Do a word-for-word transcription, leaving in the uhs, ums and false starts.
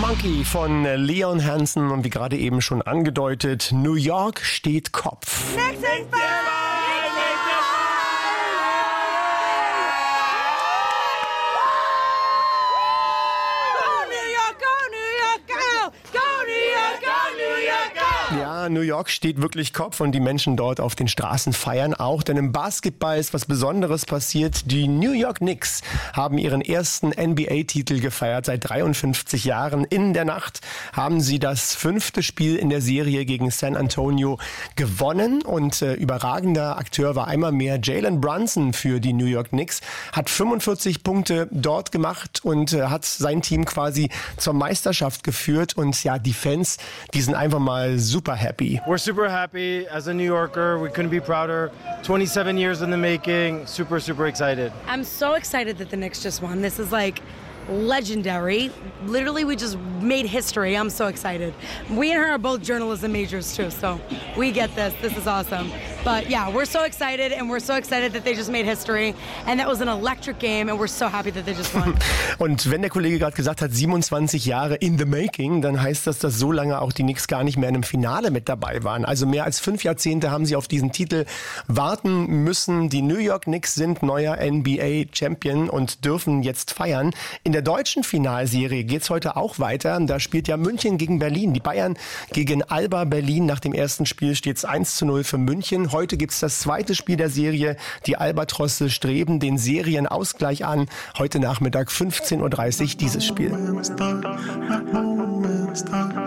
Monkey von Leon Hansen und wie gerade eben schon angedeutet, New York steht Kopf. Ja, New York steht wirklich Kopf und die Menschen dort auf den Straßen feiern auch, denn im Basketball ist was Besonderes passiert. Die New York Knicks haben ihren ersten N B A-Titel gefeiert seit dreiundfünfzig Jahren. In der Nacht haben sie das fünfte Spiel in der Serie gegen San Antonio gewonnen und äh, überragender Akteur war einmal mehr Jalen Brunson für die New York Knicks, hat fünfundvierzig Punkte dort gemacht und äh, hat sein Team quasi zur Meisterschaft geführt und ja, die Fans, die sind einfach mal super happy. We're super happy as a New Yorker. We couldn't be prouder. twenty-seven years in the making. Super, super excited. I'm so excited that the Knicks just won. This is like legendary. Literally, we just made history. I'm so excited. We and her are both journalism majors too, so we get this. This is awesome. But yeah, we're so excited, and we're so excited that they just made history. And that was an electric game, and we're so happy that they just won. Und wenn der Kollege gerade gesagt hat, siebenundzwanzig Jahre in the making, dann heißt das, dass so lange auch die Knicks gar nicht mehr in einem Finale mit dabei waren. Also mehr als fünf Jahrzehnte haben sie auf diesen Titel warten müssen. Die New York Knicks sind neuer N B A-Champion und dürfen jetzt feiern. In der deutschen Finalserie geht's heute auch weiter. Da spielt ja München gegen Berlin. Die Bayern gegen Alba Berlin. Nach dem ersten Spiel steht's eins zu null für München. Heute gibt's das zweite Spiel der Serie. Die Albatrosse streben den Serienausgleich an. Heute Nachmittag fünfzehn Uhr dreißig dieses Spiel.